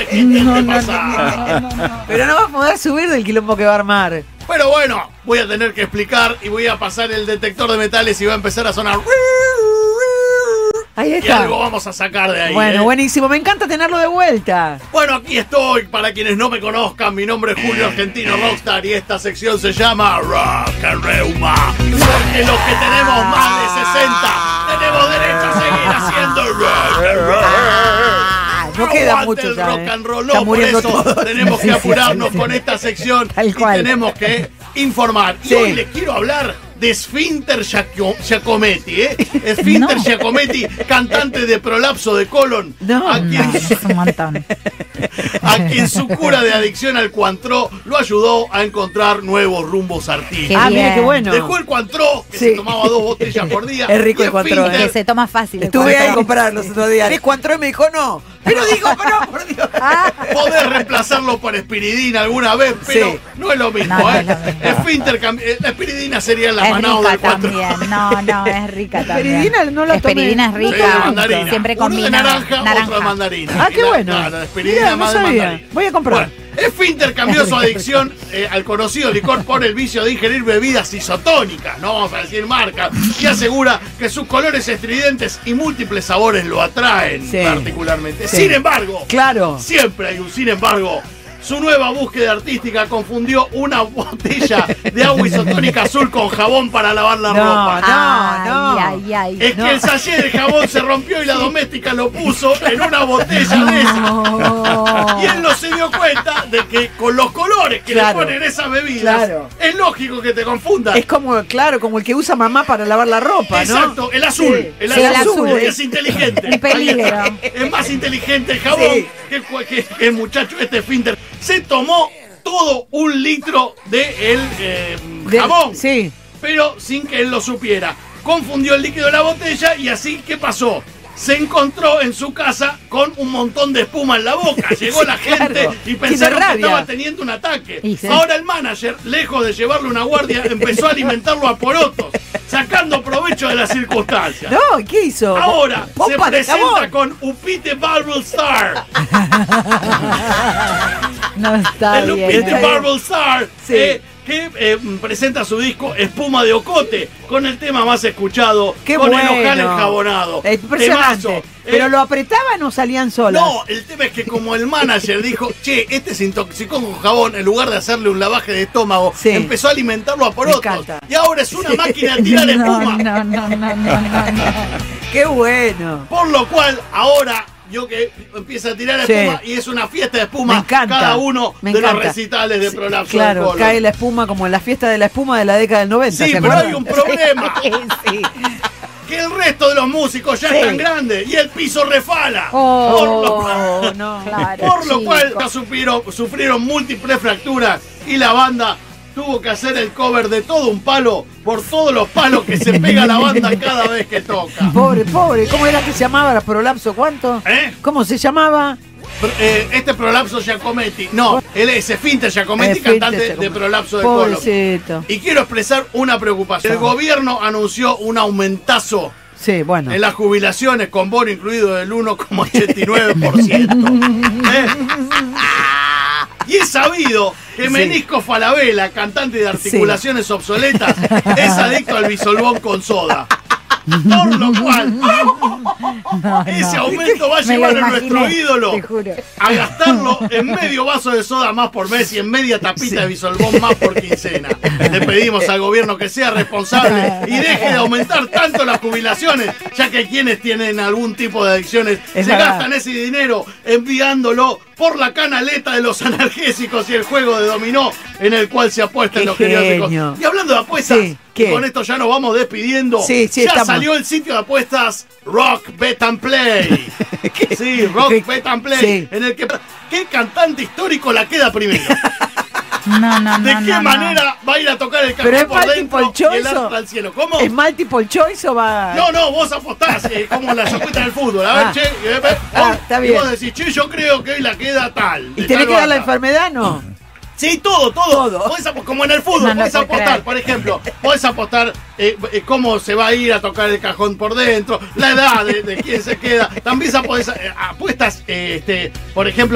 ¿Qué te pasa? No. Pero no va a poder subir del quilombo que va a armar. Pero bueno, voy a tener que explicar y voy a pasar el detector de metales y va a empezar a sonar. Ahí Y está. algo vamos a sacar de ahí. Bueno, buenísimo. Me encanta tenerlo de vuelta. Bueno, aquí estoy. Para quienes no me conozcan, mi nombre es Julio Argentino Rockstar y esta sección se llama Rock and Reuma. Porque los que tenemos más de 60 tenemos derecho a seguir haciendo rock and roll. No queda Aguante mucho el ya, rock and roll. Está No, por muriendo eso todo. tenemos que Sí, apurarnos sí. con esta sección Tal y cual. tenemos que informar. Y Sí. hoy les quiero hablar de Esfínter Giacometti, Esfínter Giacometti, cantante de prolapso de colon, No. a quien Es un montón. a quien su cura de adicción al Cointreau lo ayudó a encontrar nuevos rumbos artísticos. Qué Ah, mire bien. qué bueno. Dejó el Cointreau, que Sí. se tomaba 2 botellas por día. Es rico y el Cointreau, Esfínter- Que se toma fácil. el Estuve ahí a cuadro. comprarlo los otros días. ¿Es Cuantro? Y me dijo no. Pero digo, pero por Dios. Podés reemplazarlo por espiridina alguna vez, pero Sí. no es lo mismo, No, no es lo mismo. Esfínter la espiridina sería la Es manao rica del Cointreau. también. No, es rica también. Esperidina no la tomé. Esperidina es Sí, de rica. mandarina. Siempre Uno de combina naranja, otro de mandarina. Ah, qué Y bueno. Claro, de aspirina Mirá, no más de sabía. mandarina. Voy a comprar. Bueno, Esfínter cambió su adicción al conocido licor por el vicio de ingerir bebidas isotónicas, no vamos a decir marcas, y asegura que sus colores estridentes y múltiples sabores lo atraen Sí. particularmente. Sí. Sin embargo, Claro. siempre hay un sin embargo. Su nueva búsqueda artística confundió una botella de agua isotónica azul con jabón para lavar la ropa. No. Ay. Es que el sachet de jabón se rompió y la doméstica lo puso en una botella de esa. No. Y él no se dio cuenta de que con los colores que Claro. le ponen esas bebidas, Claro. es lógico que te confundas. Es como, claro, como el que usa mamá para lavar la ropa, ¿no? Exacto, el azul. Sí. El Sí, el azul. azul. Es inteligente. Un peligro. Es más inteligente el jabón Sí. que el muchacho este Esfínter. Se tomó todo 1 litro de el jabón. Sí. Pero sin que él lo supiera. Confundió el líquido de la botella y así, ¿qué pasó? Se encontró en su casa con un montón de espuma en la boca. Llegó la gente claro. y pensaron Tiene que rabia. estaba teniendo un ataque. Y sí. Ahora el manager, lejos de llevarle una guardia, empezó a alimentarlo a porotos, sacando provecho de las circunstancias. No, ¿qué hizo? Ahora se Pompa de presenta jabón. con Upite Bubble Star. No está El bien. Upite está bien. Bubble Star. Sí. Que presenta su disco Espuma de Ocote con el tema más escuchado, Qué con bueno. el ojal enjabonado. Impresionante. Temazo. Pero lo apretaban o salían solas. No, el tema es que como el manager dijo, che, este se intoxicó con jabón, en lugar de hacerle un lavaje de estómago, Sí. empezó a alimentarlo a porotos. encanta. Y ahora es una máquina de tirar espuma. No. Qué bueno. Por lo cual, ahora yo que empieza a tirar Sí. espuma y es una fiesta de espuma Me encanta. cada uno Me de los encanta. recitales de Sí, prolapso claro, del colon. cae la espuma como en la fiesta de la espuma de la década del 90. Sí, ¿se pero acuerdan? hay un problema. Sí. Que el resto de los músicos ya Sí. están grandes y el piso refala. Oh, no. Claro, Por lo cual chico. ya sufrieron múltiples fracturas y la banda tuvo que hacer el cover de Todo un Palo por todos los palos que se pega la banda cada vez que toca. Pobre. ¿Cómo era que se llamaba? ¿Prolapso cuánto? ¿Eh? ¿Cómo se llamaba? Este prolapso Giacometti, no, él es Esfínter Giacometti, Esfínter cantante de Giacometti. prolapso de colon. Pobrecito. Y quiero expresar una preocupación. El gobierno anunció un aumentazo Sí, bueno. en las jubilaciones con bono incluido del 1,89%. Y es sabido que Sí. Menisco Falabella, cantante de articulaciones obsoletas, es adicto al bisolbón con soda. Por lo cual, ese aumento va a Me lo llevar a imaginé, nuestro ídolo te juro. a gastarlo en medio vaso de soda más por mes y en media tapita de bisolbón más por quincena. Le pedimos al gobierno que sea responsable y deje de aumentar tanto las jubilaciones, ya que quienes tienen algún tipo de adicciones Es se verdad. gastan ese dinero enviándolo por la canaleta de los analgésicos y el juego de dominó en el cual se apuesta en Qué los geriátricos. genio. Y hablando de apuestas, Sí, ¿qué? con esto ya nos vamos despidiendo. Sí, ya estamos. salió el sitio de apuestas Rock Bet and Play. Sí, Rock ¿Qué? Bet and Play, Sí. en el que ¿qué cantante histórico la queda primero? No. ¿De qué manera va a ir a tocar el Pero cajón es por multiple dentro y el choice arco o- al cielo? ¿Cómo? ¿Es multiple choice o va...? No, vos apostás, como en la sopuita del fútbol. A ver, Ah. che, Está y bien. vos decís, che, yo creo que hoy la queda tal. ¿Y de tenés tal que dar la banda. enfermedad? No. Sí, todo. Todo. Como en el fútbol, No, no podés puedo apostar, creer. por ejemplo, podés apostar cómo se va a ir a tocar el cajón por dentro, la edad de quién se queda. También apuestas, por ejemplo,